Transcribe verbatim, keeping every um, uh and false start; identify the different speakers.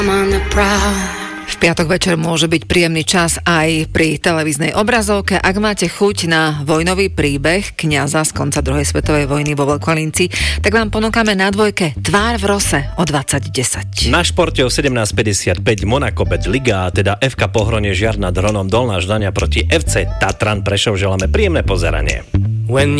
Speaker 1: V piatok večer môže byť príjemný čas aj pri televíznej obrazovke. Ak máte chuť na vojnový príbeh kňaza z konca druhej svetovej vojny vo Veľkolinci, tak vám ponúkame na dvojke Tvár v rose o dvadsať desať.
Speaker 2: Na športe o sedemnásť päťdesiatpäť Monaco Bet Liga, teda ef ká Pohronie Žiar nad Hronom Dolná Ždania proti ef cé Tatran Prešov. Želáme príjemné pozeranie.
Speaker 3: When